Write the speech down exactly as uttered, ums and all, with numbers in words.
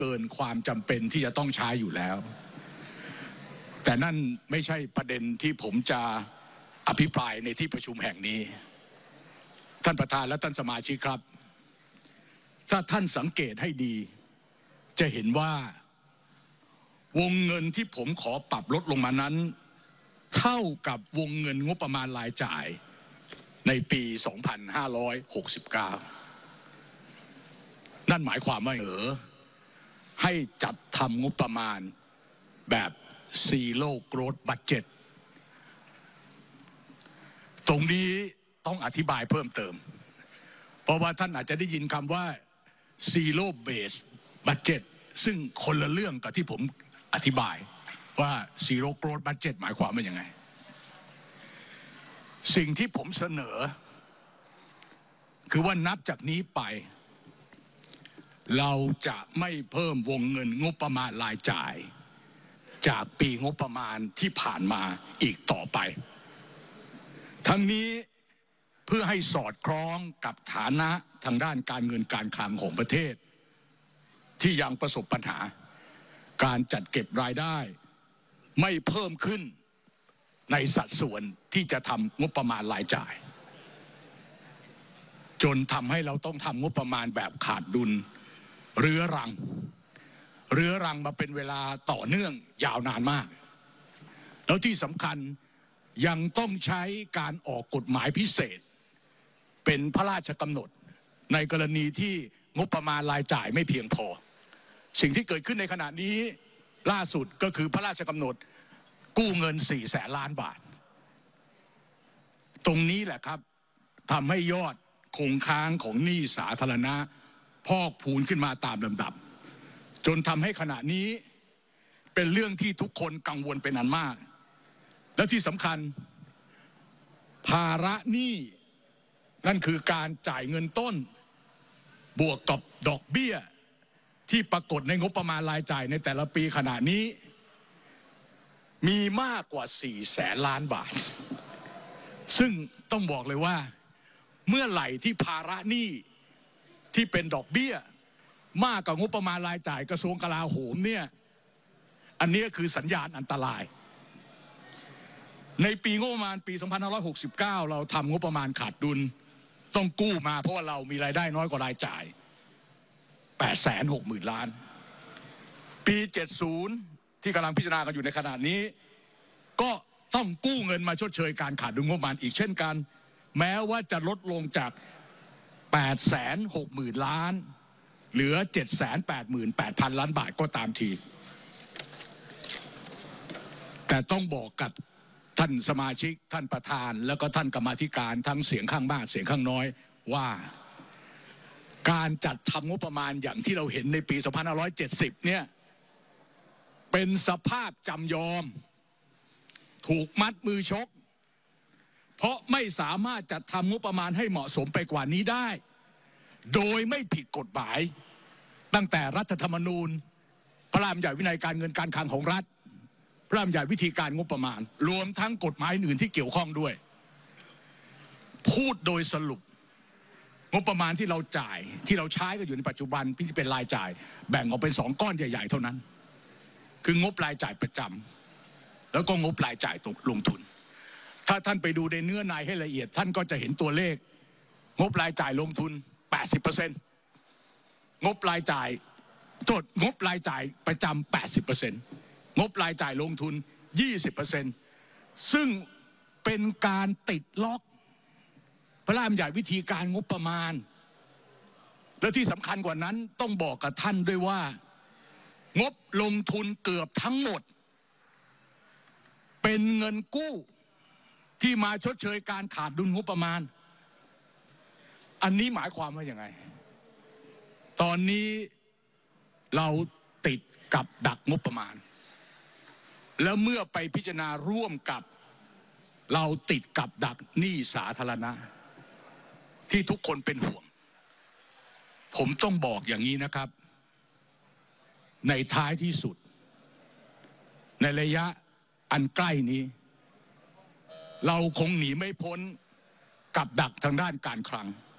เกินความจำเป็นที่จะต้องใช้อยู่แล้วแต่นั่นไม่ใช่ประเด็นที่ผมจะอภิปรายในที่ประชุมแห่งนี้ท่านประธานและท่านสมาชิกครับถ้าท่านสังเกตให้ดีจะเห็นว่าวงเงินที่ผมขอปรับลดลงมานั้นเท่ากับวงเงินงบประมาณรายจ่ายในปี สองพันห้าร้อยหกสิบเก้า นั่นหมายความว่าเออให้จัดทำงบประมาณแบบ Zero Growth Budget ตรงนี้ต้องอธิบายเพิ่มเติมเพราะว่าท่านอาจจะได้ยินคำว่า Zero Base Budget ซึ่งคนละเรื่องกับที่ผมอธิบายว่า Zero Growth Budget หมายความว่ายังไงสิ่งที่ผมเสนอคือว่านับจากนี้ไปเราจะไม่เพิ่มวงเงินงบประมาณรายจ่ายจากปีงบประมาณที่ผ่านมาอีกต่อไปทั้งนี้เพื่อให้สอดคล้องกับฐานะทางด้านการเงินการคลังของประเทศที่ยังประสบปัญหาการจัดเก็บรายได้ไม่เพิ่มขึ้นในสัดส่วนที่จะทำงบประมาณรายจ่ายจนทำให้เราต้องทำงบประมาณแบบขาดดุลเรื้อรังเรื้อรังมาเป็นเวลาต่อเนื่องยาวนานมากแล้วที่สำคัญยังต้องใช้การออกกฎหมายพิเศษเป็นพระราชกำหนดในกรณีที่งบประมาณรายจ่ายไม่เพียงพอสิ่งที่เกิดขึ้นในขณะนี้ล่าสุดก็คือพระราชกำหนดกู้เงินสี่แสนล้านบาทตรงนี้แหละครับทำให้ยอดคงค้างของหนี้สาธารณะพอกพูนขึ้นมาตามลำดับจนทำให้ขณะนี้เป็นเรื่องที่ทุกคนกังวลเป็นอันมากและที่สำคัญภาระหนี้นั่นคือการจ่ายเงินต้นบวกกับดอกเบี้ยที่ปรากฏในงบประมาณรายจ่ายในแต่ละปีขณะนี้มีมากกว่าสี่แสนล้านบาทซึ่งต้องบอกเลยว่าเมื่อไหร่ที่ภาระหนี้ที่เป็นดอกเบี้ยมากกว่างบประมาณรายจ่ายกระทรวงกลาโหมเนี่ยอันนี้คือสัญญาณอันตรายในปีงบประมาณปี สองพันห้าร้อยหกสิบเก้า เราทำงบประมาณขาดดุลต้องกู้มาเพราะว่าเรามีรายได้น้อยกว่ารายจ่าย แปดแสนหกหมื่น ล้านปีเจ็ดสิบที่กำลังพิจารณากันอยู่ในขณะนี้ก็ต้องกู้เงินมาชดเชยการขาดดุลงบประมาณอีกเช่นกันแม้ว่าจะลดลงจาก แปดแสนหกหมื่น ล้านเหลือ เจ็ดแสนแปดหมื่นแปดพัน ล้านบาทก็ตามทีแต่ต้องบอกกับท่านสมาชิกท่านประธานแล้วก็ท่านกรรมาธิการทั้งเสียงข้างมากเสียงข้างน้อยว่าการจัดทำงบประมาณอย่างที่เราเห็นในปี สองพันห้าร้อยเจ็ดสิบ เนี่ยเป็นสภาพจำยอมถูกมัดมือชกเพราะไม่สามารถจัดทำงบประมาณให้เหมาะสมไปกว่านี้ได้โดยไม่ผิดกฎหมายตั้งแต่รัฐธรรมนูญพระราชบัญญัติวินัยการเงินการคลังของรัฐพระราชบัญญัติวิธีการงบประมาณรวมทั้งกฎหมายอื่นที่เกี่ยวข้องด้วยพูดโดยสรุปงบประมาณที่เราจ่ายที่เราใช้กันอยู่ในปัจจุบันที่เป็นรายจ่ายแบ่งออกเป็นสองก้อนใหญ่ๆเท่านั้นคืองบรายจ่ายประจำแล้วก็งบรายจ่ายลงทุนถ้าท่านไปดูในเนื้อในให้ละเอียดท่านก็จะเห็นตัวเลขงบรายจ่ายลงทุน แปดสิบเปอร์เซ็นต์ งบรายจ่ายโทษงบรายจ่ายประจำ แปดสิบเปอร์เซ็นต์ งบรายจ่ายลงทุน ยี่สิบเปอร์เซ็นต์ ซึ่งเป็นการติดล็อกพระราชบัญญัติวิธีการงบประมาณและที่สำคัญกว่านั้นต้องบอกกับท่านด้วยว่างบลงทุนเกือบทั้งหมดเป็นเงินกู้ที่มาชดเชยการขาดดุลงบประมาณอันนี้หมายความว่าอย่างไรตอนนี้เราติดกับดักงบประมาณแล้วเมื่อไปพิจารณาร่วมกับเราติดกับดักหนี้สาธารณะที่ทุกคนเป็นห่วงผมต้องบอกอย่างนี้นะครับในท้ายที่สุดในระยะอันใกล้นี้เราคงหนีไม่พ้นกับดักทางด้านการคลัง